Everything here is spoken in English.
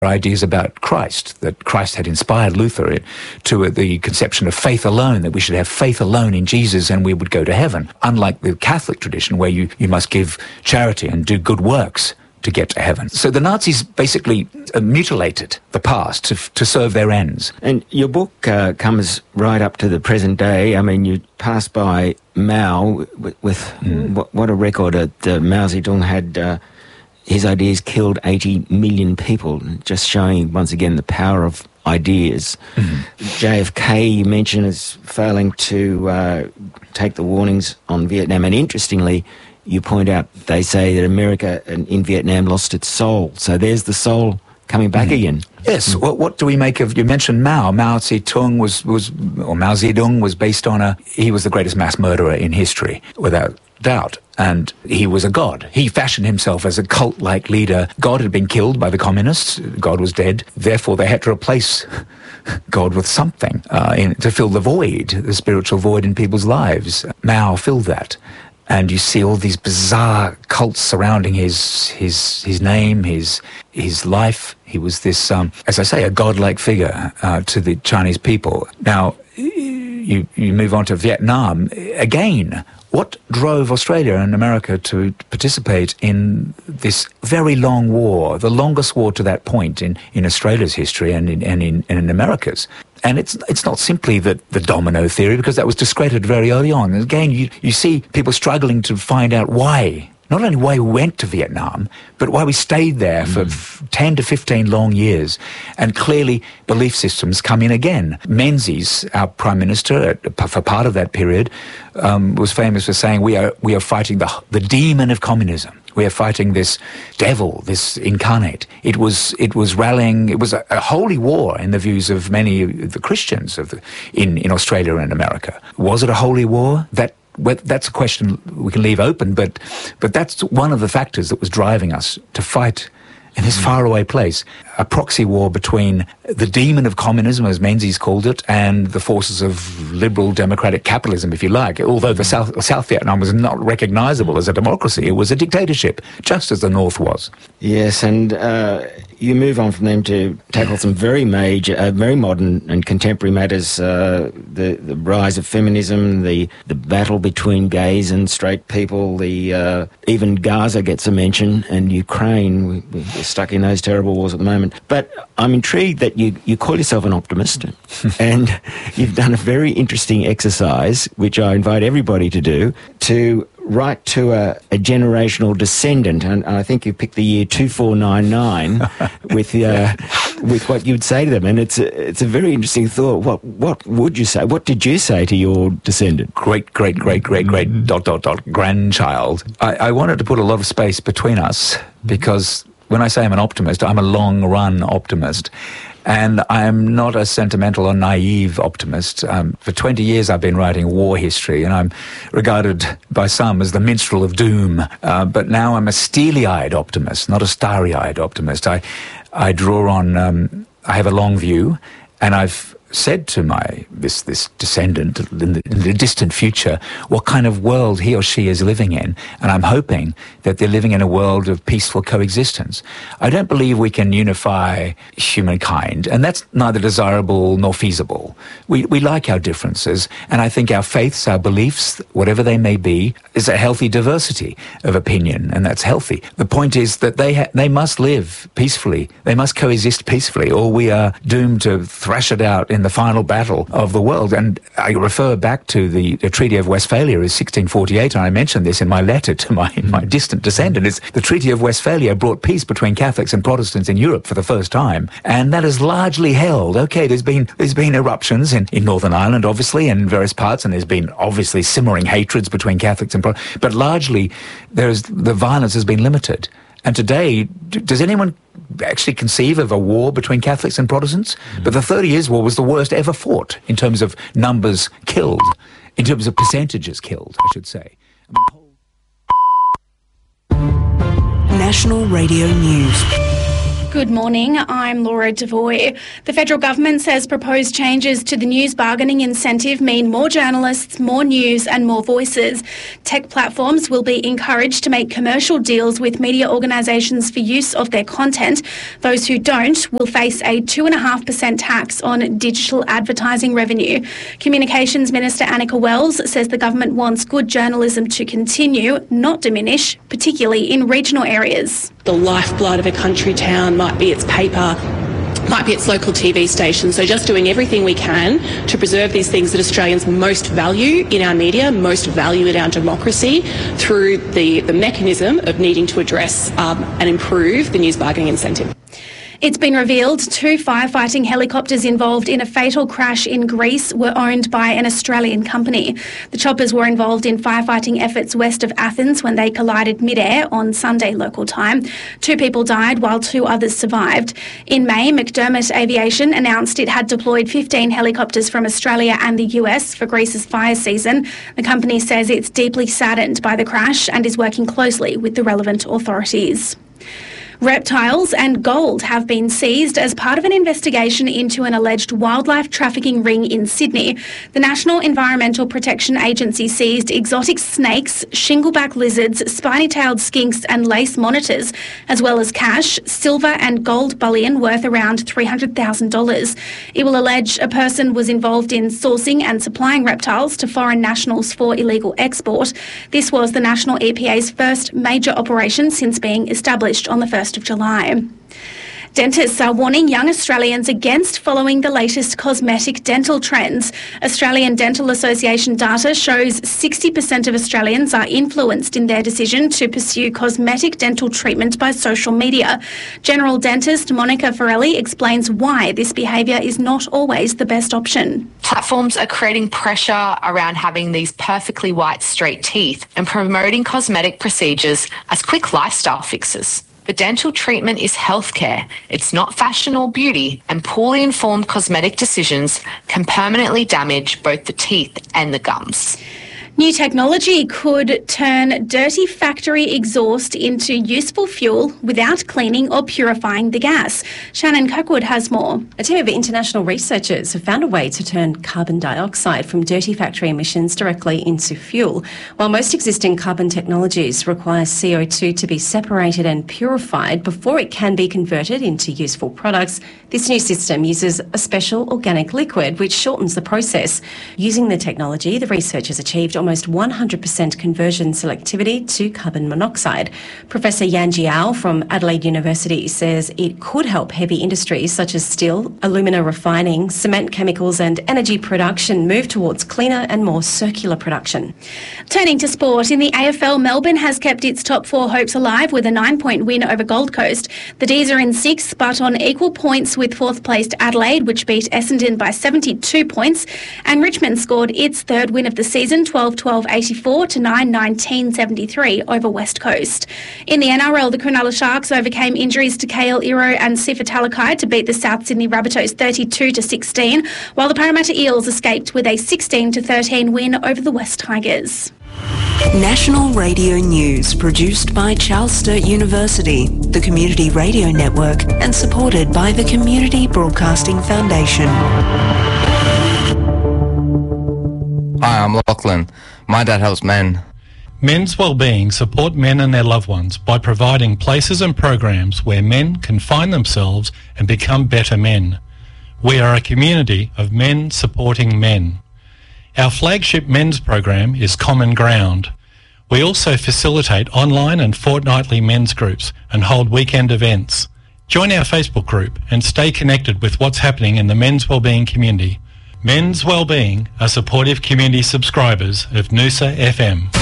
ideas about Christ, that Christ had inspired Luther to the conception of faith alone, that we should have faith alone in Jesus and we would go to heaven. Unlike the Catholic tradition where you must give charity and do good works to get to heaven. So the Nazis basically mutilated the past to serve their ends. And your book comes right up to the present day. I mean, you pass by Mao with what a record. Mao Zedong had... his ideas killed 80 million people, just showing, once again, the power of ideas. JFK, you mentioned, is failing to take the warnings on Vietnam. And interestingly, you point out, they say that America in Vietnam lost its soul. So there's the soul coming back again. Yes. What do we make of... You mentioned Mao. Mao Zedong was based on he was the greatest mass murderer in history, without doubt. And he was a god. He fashioned himself as a cult-like leader. God had been killed by the communists. God was dead. Therefore, they had to replace God with something to fill the void, the spiritual void in people's lives. Mao filled that. And you see all these bizarre cults surrounding his name, his life. He was this, as I say, a godlike figure to the Chinese people. Now, you move on to Vietnam. Again, what drove Australia and America to participate in this very long war, the longest war to that point in Australia's history and in America's? And it's not simply the domino theory, because that was discredited very early on. And again, you see people struggling to find out why. Not only why we went to Vietnam, but why we stayed there for 10 to 15 long years. And clearly, belief systems come in again. Menzies, our Prime Minister, for part of that period, was famous for saying, we are fighting the demon of communism. We are fighting this devil, this incarnate. It was rallying. It was a holy war in the views of many of the Christians in Australia and America. Was it a holy war? That's a question we can leave open, but that's one of the factors that was driving us to fight in this faraway place, a proxy war between the demon of communism, as Menzies called it, and the forces of liberal democratic capitalism, if you like. Although the South Vietnam was not recognisable as a democracy, it was a dictatorship, just as the North was. Yes, and you move on from them to tackle some very major, very modern and contemporary matters, the rise of feminism, the battle between gays and straight people, even Gaza gets a mention, and Ukraine. We're stuck in those terrible wars at the moment. But I'm intrigued that you call yourself an optimist, and you've done a very interesting exercise, which I invite everybody to do, to write to a generational descendant, and I think you picked the year 2499 with what you'd say to them, and it's a very interesting thought. What would you say? What did you say to your descendant? Great grandchild. I wanted to put a lot of space between us, because when I say I'm an optimist, I'm a long-run optimist. And I'm not a sentimental or naive optimist. For 20 years I've been writing war history, and I'm regarded by some as the minstrel of doom. But now I'm a steely-eyed optimist, not a starry-eyed optimist. I draw on... I have a long view, and I've said to this descendant in the distant future what kind of world he or she is living in, and I'm hoping that they're living in a world of peaceful coexistence. I don't believe we can unify humankind, and that's neither desirable nor feasible. We like our differences, and I think our faiths, our beliefs, whatever they may be, is a healthy diversity of opinion, and that's healthy. The point is that they must live peacefully, they must coexist peacefully, or we are doomed to thrash it out in the final battle of the world. And I refer back to the Treaty of Westphalia is 1648, and I mentioned this in my letter to my distant descendant. It's the Treaty of Westphalia brought peace between Catholics and Protestants in Europe for the first time, and that is largely held. Okay, there's been eruptions in Northern Ireland, obviously, and in various parts, and there's been obviously simmering hatreds between Catholics and Protestants, but largely the violence has been limited. And today, does anyone actually conceive of a war between Catholics and Protestants? But the 30 Years' War was the worst ever fought in terms of numbers killed, in terms of percentages killed, I should say. National Radio News. Good morning, I'm Laura Devoy. The federal government says proposed changes to the news bargaining incentive mean more journalists, more news and more voices. Tech platforms will be encouraged to make commercial deals with media organisations for use of their content. Those who don't will face a 2.5% tax on digital advertising revenue. Communications Minister Annika Wells says the government wants good journalism to continue, not diminish, particularly in regional areas. The lifeblood of a country town might be its paper, might be its local TV station. So just doing everything we can to preserve these things that Australians most value in our media, most value in our democracy, through the mechanism of needing to address and improve the news bargaining incentive. It's been revealed 2 firefighting helicopters involved in a fatal crash in Greece were owned by an Australian company. The choppers were involved in firefighting efforts west of Athens when they collided mid-air on Sunday local time. 2 people died while 2 others survived. In May, McDermott Aviation announced it had deployed 15 helicopters from Australia and the US for Greece's fire season. The company says it's deeply saddened by the crash and is working closely with the relevant authorities. Reptiles and gold have been seized as part of an investigation into an alleged wildlife trafficking ring in Sydney. The National Environmental Protection Agency seized exotic snakes, shingleback lizards, spiny-tailed skinks and lace monitors, as well as cash, silver and gold bullion worth around $300,000. It will allege a person was involved in sourcing and supplying reptiles to foreign nationals for illegal export. This was the National EPA's first major operation since being established on the 1st of July. Dentists are warning young Australians against following the latest cosmetic dental trends. Australian Dental Association data shows 60% of Australians are influenced in their decision to pursue cosmetic dental treatment by social media. General dentist Monica Farelli explains why this behaviour is not always the best option. Platforms are creating pressure around having these perfectly white, straight teeth and promoting cosmetic procedures as quick lifestyle fixes. But dental treatment is healthcare. It's not fashion or beauty, and poorly informed cosmetic decisions can permanently damage both the teeth and the gums. New technology could turn dirty factory exhaust into useful fuel without cleaning or purifying the gas. Shannon Cockwood has more. A team of international researchers have found a way to turn carbon dioxide from dirty factory emissions directly into fuel. While most existing carbon technologies require CO2 to be separated and purified before it can be converted into useful products, this new system uses a special organic liquid which shortens the process. Using the technology, the researchers achieved almost 100% conversion selectivity to carbon monoxide. Professor Yan Jiao from Adelaide University says it could help heavy industries such as steel, alumina refining, cement chemicals and energy production move towards cleaner and more circular production. Turning to sport, in the AFL, Melbourne has kept its top 4 hopes alive with a 9-point win over Gold Coast. The D's are in 6th but on equal points with 4th placed Adelaide, which beat Essendon by 72 points, and Richmond scored its 3rd win of the season, 12-84 to 9-19-73 over West Coast. In the NRL, the Cronulla Sharks overcame injuries to Kale Iro and Sifa Talakai to beat the South Sydney Rabbitohs 32-16, while the Parramatta Eels escaped with a 16-13 win over the West Tigers. National Radio News, produced by Charles Sturt University, the Community Radio Network, and supported by the Community Broadcasting Foundation. Hi, I'm Lachlan. My dad helps men. Men's Wellbeing support men and their loved ones by providing places and programs where men can find themselves and become better men. We are a community of men supporting men. Our flagship men's program is Common Ground. We also facilitate online and fortnightly men's groups and hold weekend events. Join our Facebook group and stay connected with what's happening in the men's wellbeing community. Men's Wellbeing are supportive community subscribers of Noosa FM.